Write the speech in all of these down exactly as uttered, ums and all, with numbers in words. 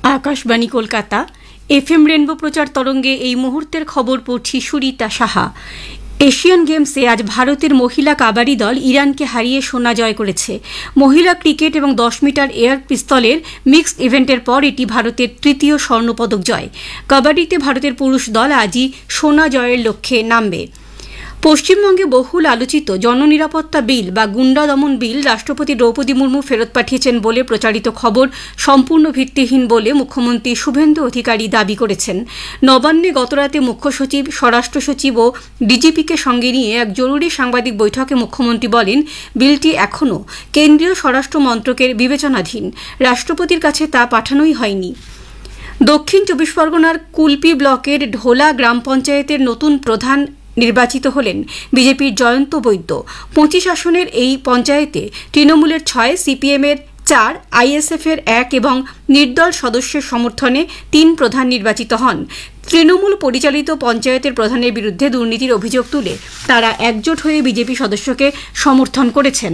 Akashvani Kolkata FM rainbow প্রচার তরঙ্গে এই মুহূর্তের খবর পড়ছি সুরিতা সাহা। এশিয়ান গেমসে আজ ভারতের মহিলা কাবাডি দল ইরানকে হারিয়ে সোনা জয় করেছে। মহিলা ক্রিকেট এবং দশ মিটার এয়ার পিস্তলের মিক্সড ইভেন্টের পর এটি ভারতের তৃতীয় স্বর্ণপদক জয়। কাবাডিতে ভারতের পুরুষ দল আজই সোনা জয়ের লক্ষ্যে নামবে। পশ্চিমবঙ্গে বহুল আলোচিত জননিরাপত্তা বিল বা গুন্ডা দমন বিল রাষ্ট্রপতি দ্রৌপদী মুর্মু ফেরত পাঠিয়েছেন বলে প্রচারিত খবর সম্পূর্ণ ভিত্তিহীন বলে মুখ্যমন্ত্রী শুভেন্দু অধিকারী দাবি করেছেন। নবান্নে গতরাতে মুখ্য সচিব, স্বরাষ্ট্র সচিব ও ডিজিপিকে সঙ্গে নিয়ে এক জরুরি সাংবাদিক বৈঠকে মুখ্যমন্ত্রী বলেন, বিলটি এখনও কেন্দ্রীয় স্বরাষ্ট্র মন্ত্রকের বিবেচনাধীন, রাষ্ট্রপতির কাছে তা পাঠানোই হয়নি। দক্ষিণ চব্বিশ পরগনার কুলপি ব্লকের ঢোলা গ্রাম পঞ্চায়েতের নতুন প্রধান নির্বাচিত হলেন বিজেপির জয়ন্ত বৈদ্য। পঁচিশ আসনের এই পঞ্চায়েতে তৃণমূলের ছয়, সিপিএমের চার, আইএসএফের এক এবং নির্দল সদস্যের সমর্থনে তিন প্রধান নির্বাচিত হন। তৃণমূল পরিচালিত পঞ্চায়েতের প্রধানের বিরুদ্ধে দুর্নীতির অভিযোগ তুলে তারা একজোট হয়ে বিজেপি সদস্যকে সমর্থন করেছেন।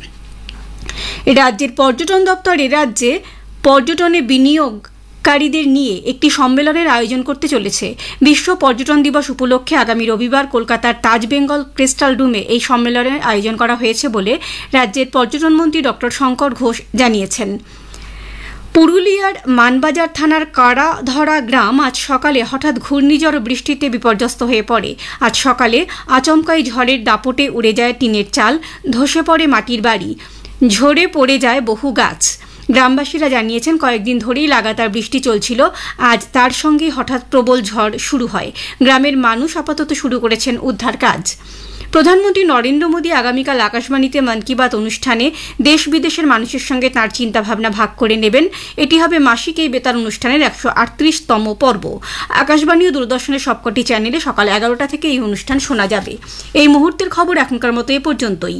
রাজ্যের পর্যটন দপ্তর এ রাজ্যে পর্যটনে বিনিয়োগ কারীদের নিয়ে একটি সম্মেলনের আয়োজন করতে চলেছে। বিশ্ব পর্যটন দিবস উপলক্ষে আগামী রবিবার কলকাতার তাজ বেঙ্গল ক্রিস্টাল রুমে এই সম্মেলনের আয়োজন করা হয়েছে বলে রাজ্যের পর্যটন মন্ত্রী ডক্টর শঙ্কর ঘোষ জানিয়েছেন। পুরুলিয়ার মানবাজার থানার কাড়াধরা গ্রাম আজ সকালে হঠাৎ ঘূর্ণিঝড় বৃষ্টিতে বিপর্যস্ত হয়ে পড়ে। আজ সকালে আচমকাই ঝড়ের দাপটে উড়ে যায় টিনের চাল, ধসে পড়ে মাটির বাড়ি, ঝরে পড়ে যায় বহু গাছ। গ্রামবাসীরা জানিয়েছেন, কয়েকদিন ধরেই লাগাতার বৃষ্টি চলছিল, আজ তার সঙ্গে হঠাৎ প্রবল ঝড় শুরু হয়। গ্রামের মানুষ আপাতত শুরু করেছেন উদ্ধার কাজ। প্রধানমন্ত্রী নরেন্দ্র মোদী আগামীকাল আকাশবাণীতে মন কি বাত অনুষ্ঠানে দেশ বিদেশের মানুষের সঙ্গে তাঁর চিন্তাভাবনা ভাগ করে নেবেন। এটি হবে মাসিক এই বেতার অনুষ্ঠানের একশো আটত্রিশতম পর্ব। আকাশবাণী ও দূরদর্শনের সবকটি চ্যানেলে সকাল এগারোটা থেকে এই অনুষ্ঠান শোনা যাবে। এই মুহূর্তের খবর এখনকার মতো এ পর্যন্তই।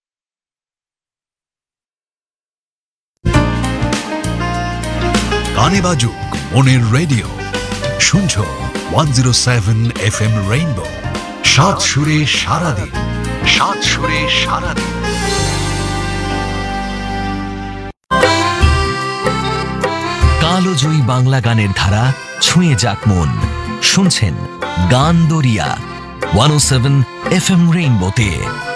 গানে বাজুক মনের রেডিও, শুনছো one zero seven F M rainbow. সাত সুরে সারাদিন, সাত সুরে সারাদিন। কালোজয়ী বাংলা গানের ধারা ছুঁয়ে যাক মন। শুনছেন গান দরিয়া ওয়ান ও সেভেন এফ এম রেইনবোতে।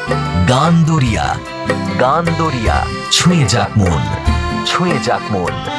গান দরিয়া, গান দরিয়া ছুঁয়ে যাক মন, ছুঁয়ে যাক মন।